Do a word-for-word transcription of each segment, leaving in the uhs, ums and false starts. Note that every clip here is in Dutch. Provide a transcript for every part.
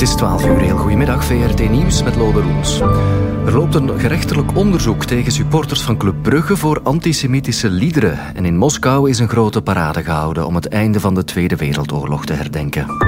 is twaalf uur. Heel goedemiddag, V R T Nieuws met Lode Roels. Er loopt een gerechtelijk onderzoek tegen supporters van Club Brugge voor antisemitische liederen. En in Moskou is een grote parade gehouden om het einde van de Tweede Wereldoorlog te herdenken.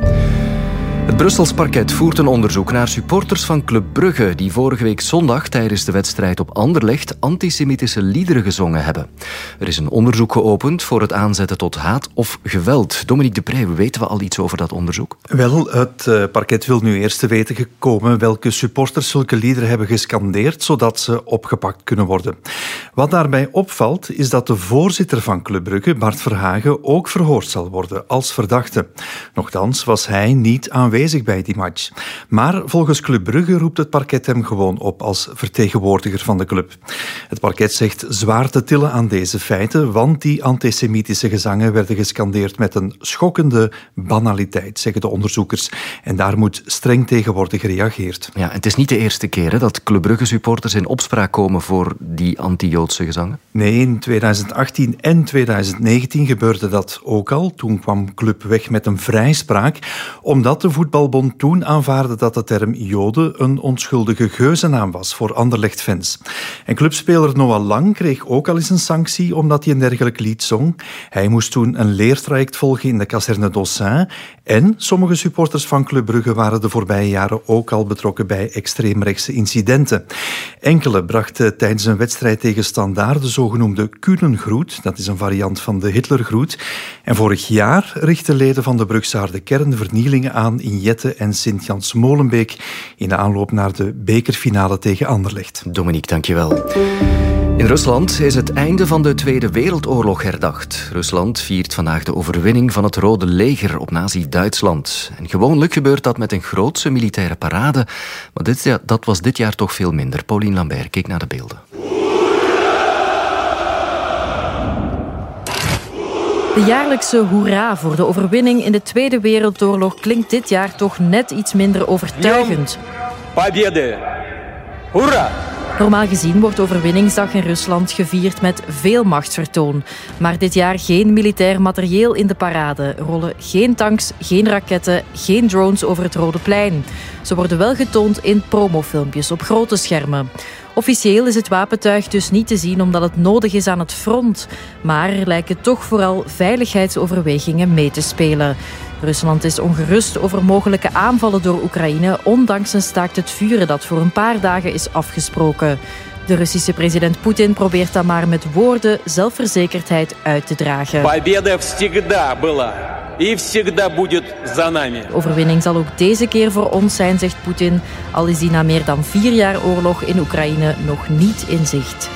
Het Brussels parket voert een onderzoek naar supporters van Club Brugge die vorige week zondag tijdens de wedstrijd op Anderlecht antisemitische liederen gezongen hebben. Er is een onderzoek geopend voor het aanzetten tot haat of geweld. Dominique de Pre, weten we al iets over dat onderzoek? Wel, het uh, parket wil nu eerst te weten gekomen welke supporters zulke liederen hebben gescandeerd, zodat ze opgepakt kunnen worden. Wat daarbij opvalt, is dat de voorzitter van Club Brugge, Bart Verhagen, ook verhoord zal worden als verdachte. Nochtans was hij niet aanwezig bij die match. Maar volgens Club Brugge roept het parket hem gewoon op als vertegenwoordiger van de club. Het parket zegt zwaar te tillen aan deze feiten, want die antisemitische gezangen werden gescandeerd met een schokkende banaliteit, zeggen de onderzoekers. En daar moet streng tegen worden gereageerd. Ja, het is niet de eerste keer hè, dat Club Brugge supporters in opspraak komen voor die anti-Joodse gezangen. Nee, in twintig achttien en twintig negentien gebeurde dat ook al. Toen kwam Club weg met een vrijspraak, omdat de voetbalbond toen aanvaarde dat de term Joden een onschuldige geuzennaam was voor Anderlecht-fans. En clubspeler Noah Lang kreeg ook al eens een sanctie omdat hij een dergelijk lied zong. Hij moest toen een leertraject volgen in de kazerne d'Ossun. En sommige supporters van Club Brugge waren de voorbije jaren ook al betrokken bij extreemrechtse incidenten. Enkele brachten tijdens een wedstrijd tegen Standaard de zogenoemde Kunengroet. Dat is een variant van de Hitlergroet. En vorig jaar richtten leden van de Brugse harde kern vernielingen aan in Jette en Sint-Jans-Molenbeek in de aanloop naar de bekerfinale tegen Anderlecht. Dominique, dankjewel. In Rusland is het einde van de Tweede Wereldoorlog herdacht. Rusland viert vandaag de overwinning van het Rode Leger op Nazi-Duitsland. En gewoonlijk gebeurt dat met een grootse militaire parade, maar dit, dat was dit jaar toch veel minder. Pauline Lambert keek naar de beelden. De jaarlijkse hoera voor de overwinning in de Tweede Wereldoorlog klinkt dit jaar toch net iets minder overtuigend. Hoera! Normaal gezien wordt Overwinningsdag in Rusland gevierd met veel machtsvertoon. Maar dit jaar geen militair materieel in de parade. Rollen geen tanks, geen raketten, geen drones over het Rode Plein. Ze worden wel getoond in promofilmpjes op grote schermen. Officieel is het wapentuig dus niet te zien omdat het nodig is aan het front. Maar er lijken toch vooral veiligheidsoverwegingen mee te spelen. Rusland is ongerust over mogelijke aanvallen door Oekraïne, ondanks een staakt het vuren dat voor een paar dagen is afgesproken. De Russische president Poetin probeert dat maar met woorden zelfverzekerdheid uit te dragen. De overwinning zal ook deze keer voor ons zijn, zegt Poetin, al is die na meer dan vier jaar oorlog in Oekraïne nog niet in zicht.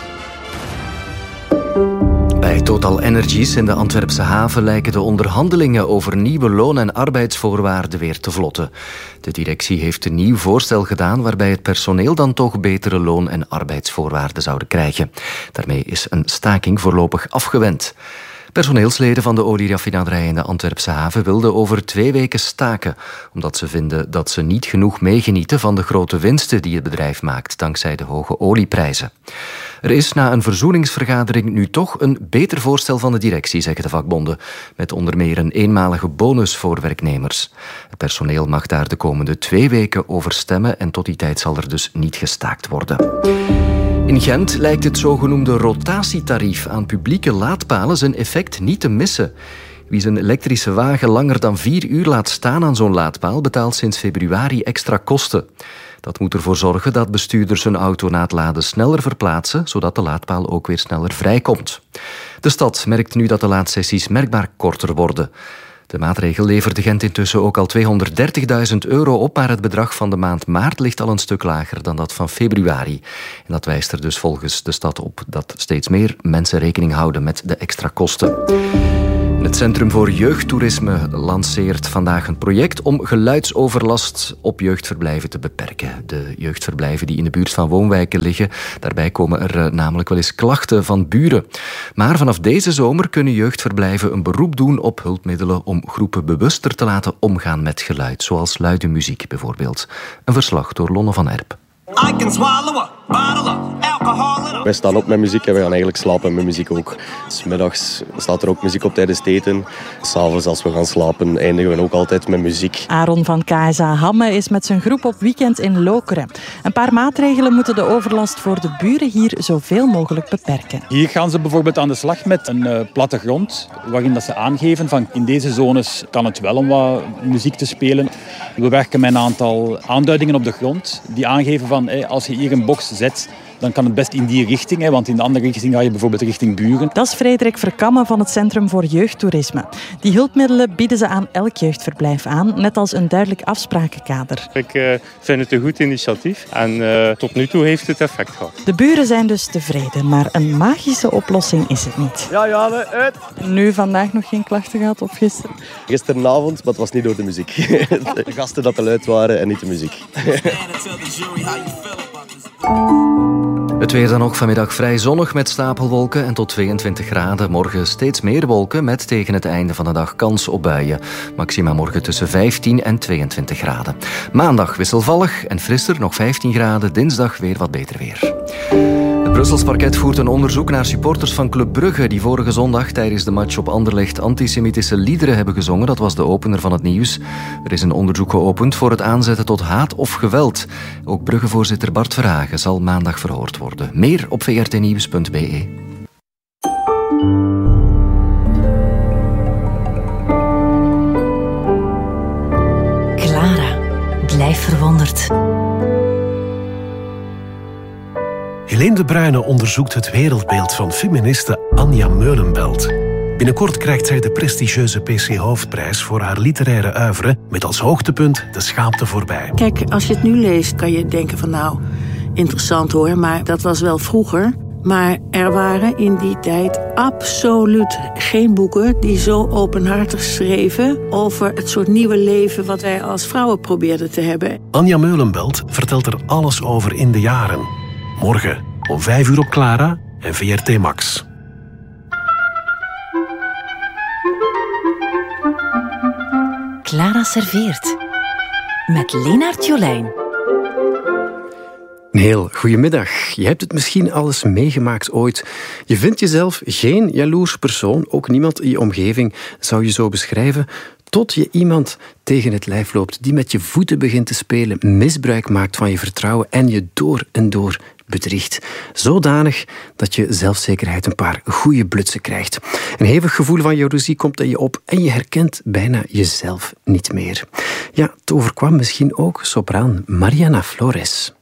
Bij Total Energies in de Antwerpse haven lijken de onderhandelingen over nieuwe loon- en arbeidsvoorwaarden weer te vlotten. De directie heeft een nieuw voorstel gedaan waarbij het personeel dan toch betere loon- en arbeidsvoorwaarden zouden krijgen. Daarmee is een staking voorlopig afgewend. Personeelsleden van de olieraffinaderij in de Antwerpse haven wilden over twee weken staken, omdat ze vinden dat ze niet genoeg meegenieten van de grote winsten die het bedrijf maakt, dankzij de hoge olieprijzen. Er is na een verzoeningsvergadering nu toch een beter voorstel van de directie, zeggen de vakbonden, met onder meer een eenmalige bonus voor werknemers. Het personeel mag daar de komende twee weken over stemmen en tot die tijd zal er dus niet gestaakt worden. In Gent lijkt het zogenoemde rotatietarief aan publieke laadpalen zijn effect niet te missen. Wie zijn elektrische wagen langer dan vier uur laat staan aan zo'n laadpaal betaalt sinds februari extra kosten. Dat moet ervoor zorgen dat bestuurders hun auto na het laden sneller verplaatsen, zodat de laadpaal ook weer sneller vrijkomt. De stad merkt nu dat de laadsessies merkbaar korter worden. De maatregel leverde Gent intussen ook al tweehonderddertigduizend euro op, maar het bedrag van de maand maart ligt al een stuk lager dan dat van februari. En dat wijst er dus volgens de stad op dat steeds meer mensen rekening houden met de extra kosten. Het Centrum voor Jeugdtoerisme lanceert vandaag een project om geluidsoverlast op jeugdverblijven te beperken. De jeugdverblijven die in de buurt van woonwijken liggen, daarbij komen er namelijk wel eens klachten van buren. Maar vanaf deze zomer kunnen jeugdverblijven een beroep doen op hulpmiddelen om groepen bewuster te laten omgaan met geluid, zoals luide muziek bijvoorbeeld. Een verslag door Lonne van Erp. I can swallow a bottle of alcohol in a... Wij staan op met muziek en we gaan eigenlijk slapen met muziek ook. 'S Middags staat er ook muziek op tijdens het eten. 'S Avonds als we gaan slapen eindigen we ook altijd met muziek. Aaron van K S A Hamme is met zijn groep op weekend in Lokeren. Een paar maatregelen moeten de overlast voor de buren hier zoveel mogelijk beperken. Hier gaan ze bijvoorbeeld aan de slag met een uh, plattegrond, waarin dat ze aangeven van in deze zones kan het wel om wat muziek te spelen. We werken met een aantal aanduidingen op de grond die aangeven van hey, als je hier een box zet, dan kan het best in die richting, hè, want in de andere richting ga je bijvoorbeeld richting buren. Dat is Frederik Verkamme van het Centrum voor Jeugdtoerisme. Die hulpmiddelen bieden ze aan elk jeugdverblijf aan, net als een duidelijk afsprakenkader. Ik uh, vind het een goed initiatief en uh, tot nu toe heeft het effect gehad. De buren zijn dus tevreden, maar een magische oplossing is het niet. Ja, ja, uit. Nu vandaag nog geen klachten gehad of gisteren? Gisteravond, maar het was niet door de muziek. De gasten dat te luid waren en niet de muziek. Het weer dan ook vanmiddag vrij zonnig met stapelwolken en tot tweeëntwintig graden. Morgen steeds meer wolken met tegen het einde van de dag kans op buien. Maxima morgen tussen vijftien en tweeëntwintig graden. Maandag wisselvallig en frisser, nog vijftien graden. Dinsdag weer wat beter weer. Het Brussels parket voert een onderzoek naar supporters van Club Brugge die vorige zondag tijdens de match op Anderlecht antisemitische liederen hebben gezongen. Dat was de opener van het nieuws. Er is een onderzoek geopend voor het aanzetten tot haat of geweld. Ook Brugge-voorzitter Bart Verhagen zal maandag verhoord worden. Meer op v r t nieuws punt b e. Clara, blijf verwonderd. Helene de Bruyne onderzoekt het wereldbeeld van feministe Anja Meulenbelt. Binnenkort krijgt zij de prestigieuze P C Hoofdprijs voor haar literaire oeuvre met als hoogtepunt De Schaapte voorbij. Kijk, als je het nu leest kan je denken van nou, interessant hoor, maar dat was wel vroeger. Maar er waren in die tijd absoluut geen boeken die zo openhartig schreven over het soort nieuwe leven wat wij als vrouwen probeerden te hebben. Anja Meulenbelt vertelt er alles over in de jaren. Morgen om vijf uur op Clara en V R T Max. Clara serveert. Met Lenaert Jolijn. Een heel goedemiddag. Je hebt het misschien al eens meegemaakt ooit. Je vindt jezelf geen jaloers persoon, ook niemand in je omgeving zou je zo beschrijven, tot je iemand tegen het lijf loopt die met je voeten begint te spelen, misbruik maakt van je vertrouwen en je door en door bedriegt. Zodanig dat je zelfzekerheid een paar goede blutsen krijgt. Een hevig gevoel van jaloezie komt in je op en je herkent bijna jezelf niet meer. Ja, het overkwam misschien ook sopraan Mariana Flores.